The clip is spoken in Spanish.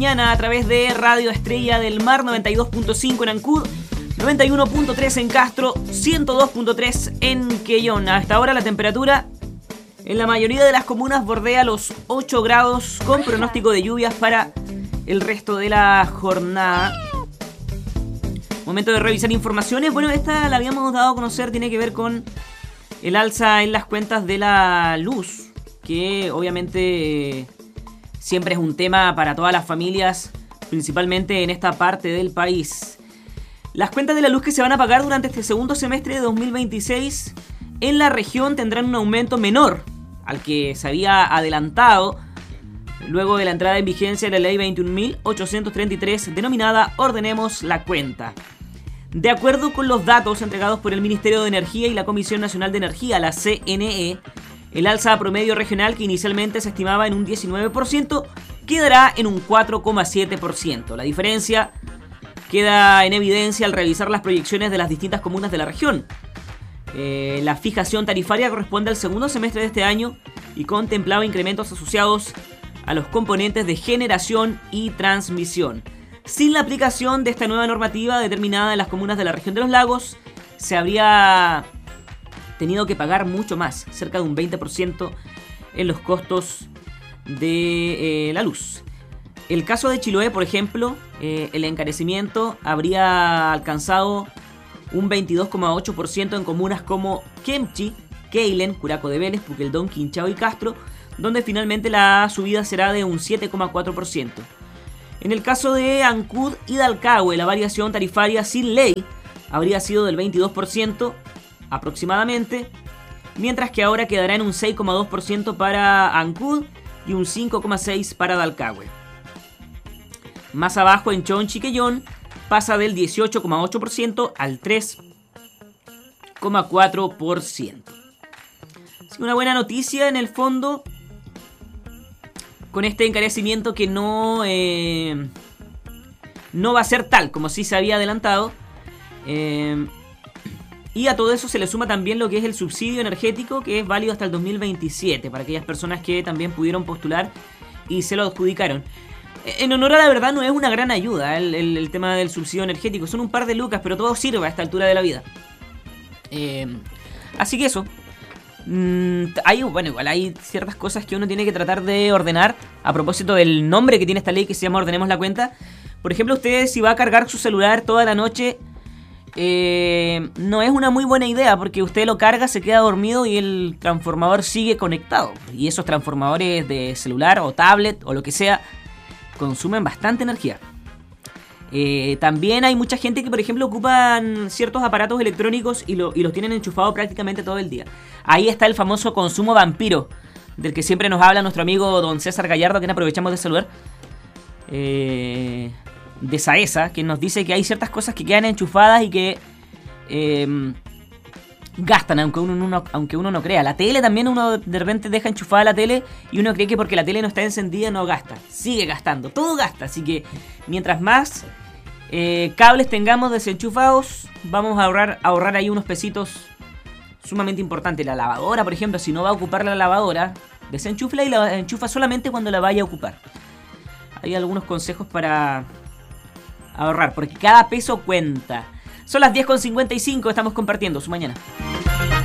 Mañana a través de Radio Estrella del Mar 92.5 en Ancud, 91.3 en Castro, 102.3 en Quellón. Hasta ahora la temperatura en la mayoría de las comunas bordea los 8 grados con pronóstico de lluvias para el resto de la jornada. Momento de revisar informaciones. Bueno, esta la habíamos dado a conocer, tiene que ver con el alza en las cuentas de la luz, que obviamente siempre es un tema para todas las familias, principalmente en esta parte del país. Las cuentas de la luz que se van a pagar durante este segundo semestre de 2026 en la región tendrán un aumento menor al que se había adelantado luego de la entrada en vigencia de la ley 21.833 denominada Ordenemos la Cuenta. De acuerdo con los datos entregados por el Ministerio de Energía y la Comisión Nacional de Energía, la CNE, el alza promedio regional, que inicialmente se estimaba en un 19%, quedará en un 4,7%. La diferencia queda en evidencia al revisar las proyecciones de las distintas comunas de la región. La fijación tarifaria corresponde al segundo semestre de este año y contemplaba incrementos asociados a los componentes de generación y transmisión. Sin la aplicación de esta nueva normativa determinada en las comunas de la región de los lagos, se habría tenido que pagar mucho más, cerca de un 20% en los costos de la luz. El caso de Chiloé, por ejemplo, el encarecimiento habría alcanzado un 22,8% en comunas como Kemchi, Keilen, Curacao de Vélez, Puqueldón, Quinchao y Castro, donde finalmente la subida será de un 7,4%. En el caso de Ancud y Dalcahue, la variación tarifaria sin ley habría sido del 22% aproximadamente, mientras que ahora quedará en un 6,2% para Ancud y un 5,6% para Dalcahue. Más abajo en Chonchi, Quellón, pasa del 18,8% al 3,4%. Así, una buena noticia en el fondo con este encarecimiento que no va a ser tal como sí se había adelantado. Y a todo eso se le suma también lo que es el subsidio energético, que es válido hasta el 2027 para aquellas personas que también pudieron postular y se lo adjudicaron. En honor a la verdad, no es una gran ayuda el tema del subsidio energético. Son un par de lucas, pero todo sirve a esta altura de la vida. Así que eso. Igual hay ciertas cosas que uno tiene que tratar de ordenar a propósito del nombre que tiene esta ley, que se llama Ordenemos la Cuenta. Por ejemplo, usted si va a cargar su celular toda la noche, no es una muy buena idea, porque usted lo carga, se queda dormido y el transformador sigue conectado. Y esos transformadores de celular o tablet o lo que sea consumen bastante energía. También hay mucha gente que, por ejemplo, ocupan ciertos aparatos electrónicos y los tienen enchufados prácticamente todo el día. Ahí está el famoso consumo vampiro, del que siempre nos habla nuestro amigo don César Gallardo, a quien aprovechamos de saludar, de Saesa, que nos dice que hay ciertas cosas que quedan enchufadas y que gastan, aunque uno no crea. La tele también, uno de repente deja enchufada la tele y uno cree que porque la tele no está encendida no gasta. Sigue gastando, todo gasta. Así que mientras más cables tengamos desenchufados, vamos a ahorrar ahí unos pesitos sumamente importantes. La lavadora, por ejemplo, si no va a ocupar la lavadora, desenchúfala y la enchufa solamente cuando la vaya a ocupar. Hay algunos consejos para ahorrar, porque cada peso cuenta. Son las 10:55, estamos compartiendo su mañana.